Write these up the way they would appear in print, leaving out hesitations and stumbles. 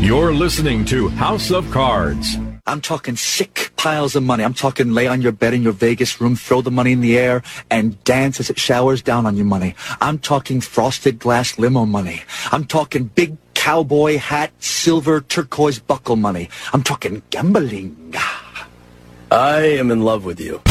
You're listening to House of Cards. I'm talking sick piles of money. I'm talking lay on your bed in your Vegas room, throw the money in the air, and dance as it showers down on your money. I'm talking frosted glass limo money. I'm talking big cowboy hat, silver turquoise buckle money. I'm talking gambling. I am in love with you.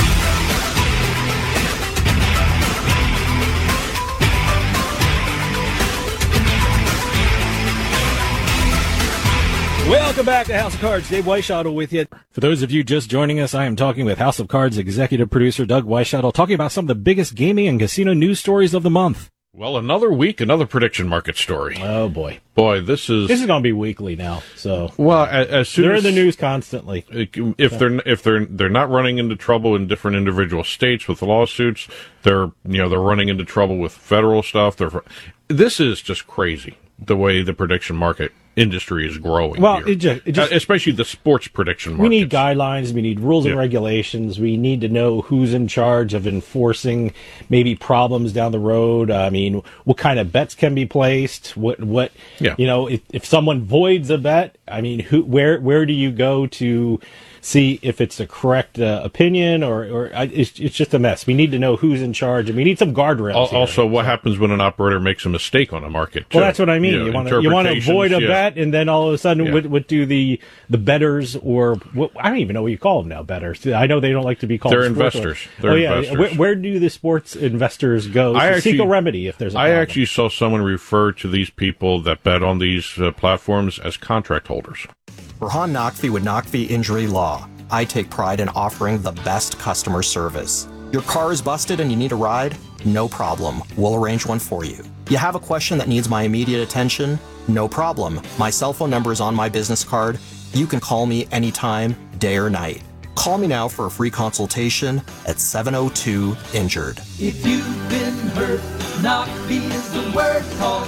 Welcome back to House of Cards. Dave Weishottle with you. For those of you just joining us, I am talking with House of Cards executive producer Doug Weishottle, talking about some of the biggest gaming and casino news stories of the month. Well, another week, another prediction market story. Oh boy, this is going to be weekly now. So as soon they're as in the news constantly. If they're not running into trouble in different individual states with lawsuits, they're running into trouble with federal stuff. This is just crazy the way the prediction market industry is growing. Well, here. It just especially the sports prediction market. We need guidelines. We need rules and regulations. We need to know who's in charge of enforcing maybe problems down the road. I mean, what kind of bets can be placed? If someone voids a bet, I mean, where do you go to see if it's a correct opinion or it's just a mess. We need to know who's in charge, and we need some guardrails. Also, what happens when an operator makes a mistake on a market? Too? Well, that's what I mean. You want to avoid a bet, and then all of a sudden, what do the bettors or I don't even know what you call them now? Bettors. I know they don't like to be called. They're investors. Investors. Where do the sports investors go to seek a remedy if there's a problem? I actually saw someone refer to these people that bet on these platforms as contract holders. Rahan Naqvi with Naqvi Injury Law. I take pride in offering the best customer service. Your car is busted and you need a ride? No problem. We'll arrange one for you. You have a question that needs my immediate attention? No problem. My cell phone number is on my business card. You can call me anytime, day or night. Call me now for a free consultation at 702-INJURED. If you've been hurt, Naqvi is the word. Call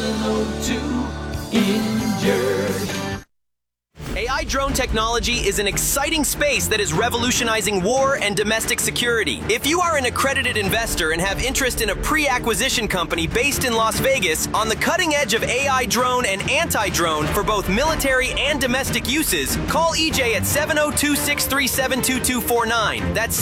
702-INJURED. AI drone technology is an exciting space that is revolutionizing war and domestic security. If you are an accredited investor and have interest in a pre-acquisition company based in Las Vegas on the cutting edge of AI drone and anti-drone for both military and domestic uses, call EJ at 702-637-2249. That's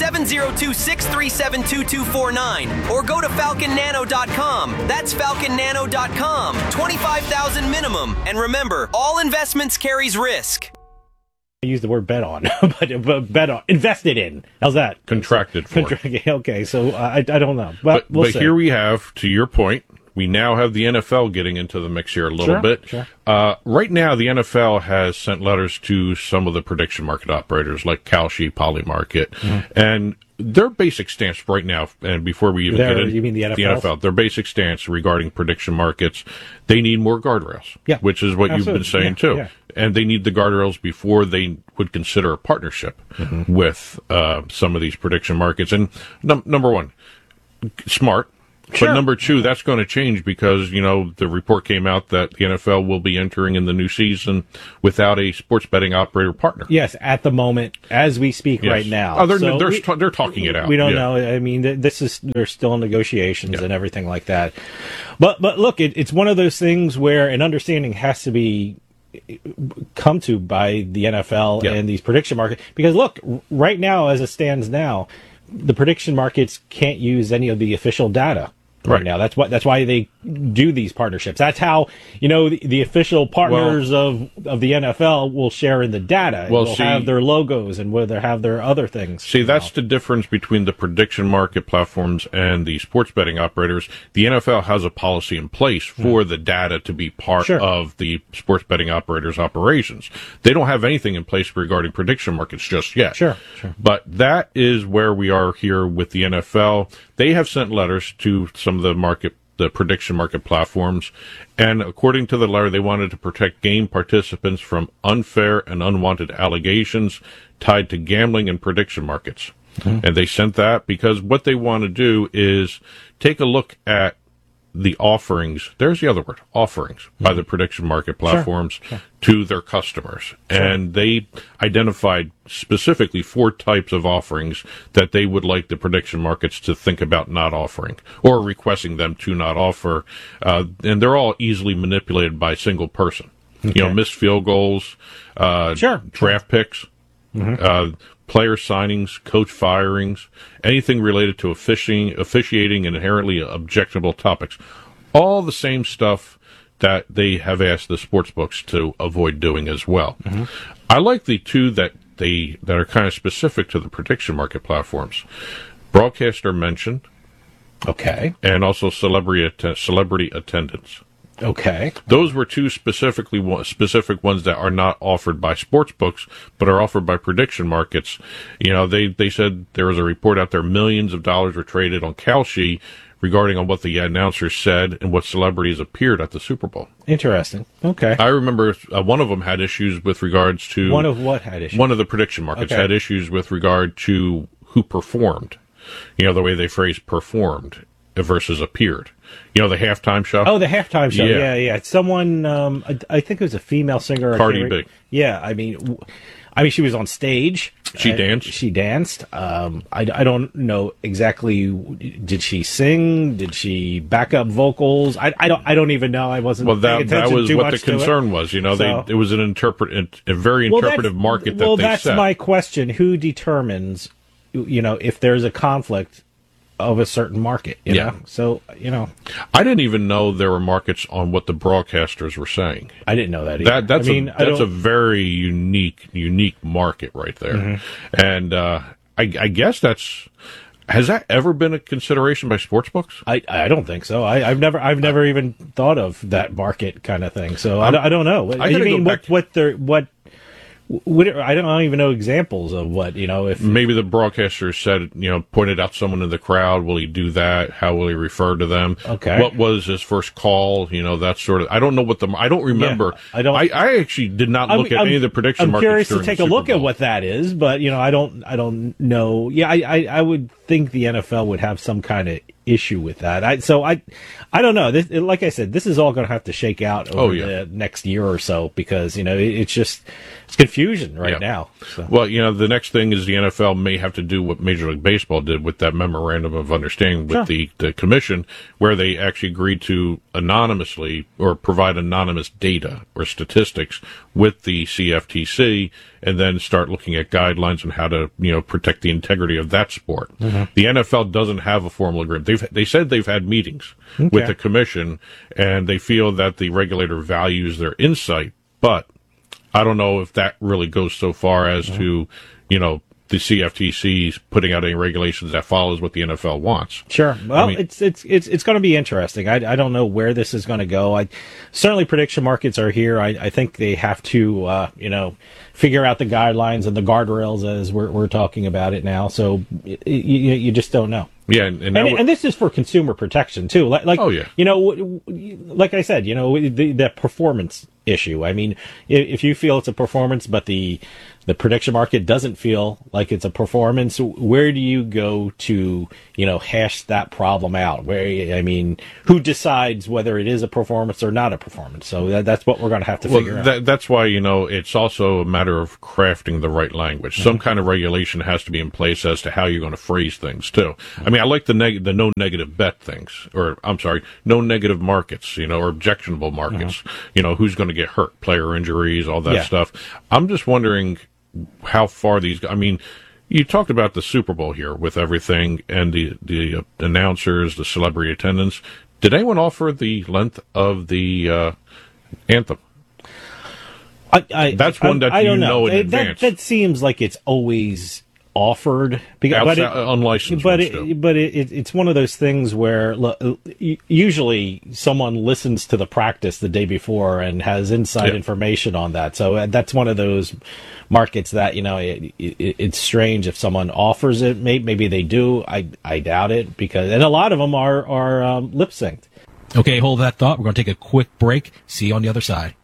702-637-2249. Or go to falconnano.com. That's falconnano.com. $25,000 minimum. And remember, all investments carries risk. I use the word bet on, but bet on, invested in. How's that? Contracted for. Okay, so I don't know. But here we have, to your point, we now have the NFL getting into the mix here a little bit. Sure. Right now, the NFL has sent letters to some of the prediction market operators like Kalshi, Polymarket, and their basic stance right now, and before we even get into you mean the NFL? Their basic stance regarding prediction markets, they need more guardrails, which is what you've been saying too. Yeah. And they need the guardrails before they would consider a partnership with some of these prediction markets. And number one, smart. Sure. But number two, that's going to change because, the report came out that the NFL will be entering in the new season without a sports betting operator partner. Yes, at the moment, as we speak right now. Oh, they're talking it out. We don't know. I mean, they're still in negotiations and everything like that. But look, it's one of those things where an understanding has to be come to by the NFL and these prediction markets. Because look, right now, as it stands now, the prediction markets can't use any of the official data right now. That's why they do these partnerships. That's how the official partners of the NFL will share in the data. They'll have their logos and where they have their other things. See, that's the difference between the prediction market platforms and the sports betting operators. The NFL has a policy in place for the data to be part of the sports betting operators' operations. They don't have anything in place regarding prediction markets just yet. Sure. But that is where we are here with the NFL. They have sent letters to some of the prediction market platforms, and according to the letter, they wanted to protect game participants from unfair and unwanted allegations tied to gambling and prediction markets. And they sent that because what they want to do is take a look at the offerings, there's the other word, offerings, by the prediction market platforms to their customers. And they identified specifically 4 types of offerings that they would like the prediction markets to think about not offering or requesting them to not offer. And they're all easily manipulated by a single person. You know, missed field goals, draft picks, player signings, coach firings, anything related to officiating and inherently objectionable topics. All the same stuff that they have asked the sports books to avoid doing as well. I like the two that are kind of specific to the prediction market platforms. Broadcaster mentioned. Okay. And also celebrity attendance. Okay. Those were two specific ones that are not offered by sports books, but are offered by prediction markets. You know, they said there was a report out there, millions of dollars were traded on Kalshi regarding on what the announcers said and what celebrities appeared at the Super Bowl. Interesting. Okay. I remember one of them had issues with regards to... One of what had issues? One of the prediction markets had issues with regard to who performed. You know, the way they phrase performed versus appeared. You know, the halftime show? Oh, the halftime show. Yeah. Someone, I think it was a female singer. Cardi B. Yeah, I mean, she was on stage. She danced. She danced. I don't know exactly. Did she sing? Did she back up vocals? I don't even know. I wasn't. Well, that was what the concern was. You know, it was a very interpretive market. That's my question. Who determines, you know, if there's a conflict of a certain market? You know? So, you know, I didn't even know there were markets on what the broadcasters were saying. I didn't know that either. That's a very unique market right there. And I guess has that ever been a consideration by sportsbooks? I don't think so. I've never even thought of that market kind of thing. So I don't know. I mean, I don't even know examples of what, you know, if maybe the broadcaster said, you know, pointed out someone in the crowd. Will he do that? How will he refer to them? Okay. What was his first call? You know, that sort of, I don't know I don't remember. Yeah, I actually did not look at any of the prediction markets. I'm curious to take a look at what that is, but, you know, I don't know. Yeah, I would think the NFL would have some kind of issue with that. I don't know. Like I said, this is all going to have to shake out over the next year or so, because, you know, it's confusion right now. So. Well, you know, the next thing is the NFL may have to do what Major League Baseball did with that memorandum of understanding with the commission, where they actually agreed to anonymously or provide anonymous data or statistics with the CFTC, and then start looking at guidelines on how to, you know, protect the integrity of that sport. The NFL doesn't have a formal agreement. They said they've had meetings with the commission, and they feel that the regulator values their insight, but I don't know if that really goes so far as to, you know, the CFTC's putting out any regulations that follows what the NFL wants. Sure. Well, it's going to be interesting. I don't know where this is going to go. Certainly prediction markets are here. I think they have to, you know, figure out the guidelines and the guardrails as we're talking about it now. So you just don't know. Yeah, and this is for consumer protection too. Like you know, like I said, you know, the performance issue. I mean, if you feel it's a performance, but the prediction market doesn't feel like it's a performance, where do you go to, you know, hash that problem out? Who decides whether it is a performance or not a performance? So that's what we're going to have to figure out. That's why, you know, it's also a matter of crafting the right language. Some kind of regulation has to be in place as to how you're going to phrase things too. I mean, I like the no negative bet things, or I'm sorry, no negative markets, you know, or objectionable markets. You know, who's going to get hurt, player injuries, all that stuff. I'm just wondering how far I mean, you talked about the Super Bowl here with everything and the announcers, the celebrity attendance. Did anyone offer the length of the anthem? That's one that you know in advance. That seems like it's always offered, unlicensed. But it's one of those things where usually someone listens to the practice the day before and has inside information on that. So that's one of those markets that, you know, it's strange if someone offers it. Maybe they do. I doubt it, and a lot of them are lip synced. Okay, hold that thought. We're going to take a quick break. See you on the other side.